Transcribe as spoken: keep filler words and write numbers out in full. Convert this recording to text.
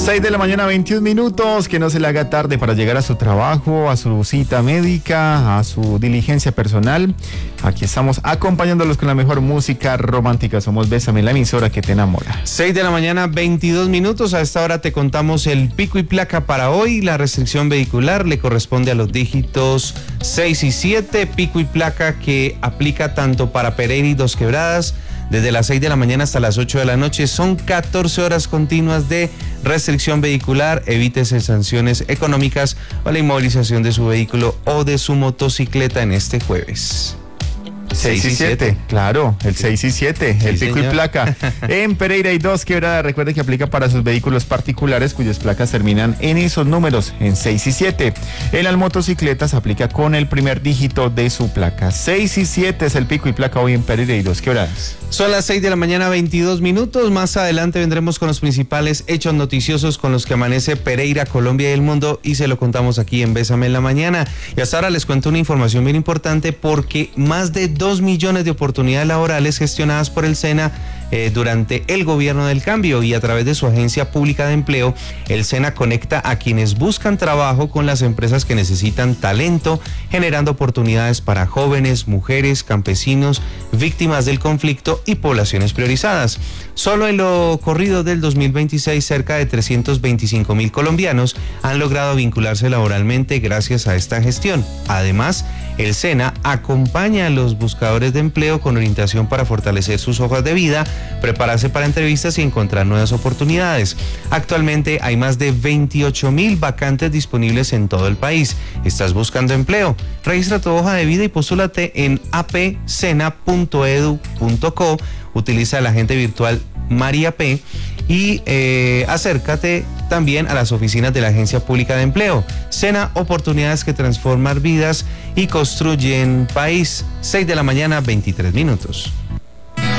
seis de la mañana, veintiún minutos, que no se le haga tarde para llegar a su trabajo, a su cita médica, a su diligencia personal. Aquí estamos acompañándolos con la mejor música romántica. Somos Bésame, la emisora que te enamora. seis de la mañana, veintidós minutos. A esta hora te contamos el pico y placa para hoy. La restricción vehicular le corresponde a los dígitos seis y siete. Pico y placa que aplica tanto para Pereira y Dos Quebradas. Desde las seis de la mañana hasta las ocho de la noche son catorce horas continuas de restricción vehicular. Evítese sanciones económicas o la inmovilización de su vehículo o de su motocicleta en este jueves. seis y siete, claro, el seis y siete, el Sí, pico señor. y placa. En Pereira y Dos Quebradas, recuerde que aplica para sus vehículos particulares cuyas placas terminan en esos números, en seis y siete. En las motocicletas aplica con el primer dígito de su placa. seis y siete es el pico y placa hoy en Pereira y Dos Quebradas. Son las seis de la mañana, veintidós minutos. Más adelante vendremos con los principales hechos noticiosos con los que amanece Pereira, Colombia y el mundo, y se lo contamos aquí en Bésame en la Mañana. Y hasta ahora les cuento una información bien importante, porque más de dos millones de oportunidades laborales gestionadas por el SENA eh, durante el gobierno del cambio, y a través de su agencia pública de empleo, el SENA conecta a quienes buscan trabajo con las empresas que necesitan talento, generando oportunidades para jóvenes, mujeres, campesinos, víctimas del conflicto y poblaciones priorizadas. Solo en lo corrido del dos mil veintiséis, cerca de trescientos veinticinco mil colombianos han logrado vincularse laboralmente gracias a esta gestión. Además, el SENA acompaña a los buscadores de empleo con orientación para fortalecer sus hojas de vida, prepararse para entrevistas y encontrar nuevas oportunidades. Actualmente hay más de veintiocho mil vacantes disponibles en todo el país. ¿Estás buscando empleo? Registra tu hoja de vida y postúlate en a p sena punto edu punto co. Utiliza el agente virtual María P y eh, acércate también a las oficinas de la Agencia Pública de Empleo. SENA, oportunidades que transforman vidas y construyen país. seis de la mañana, veintitrés minutos.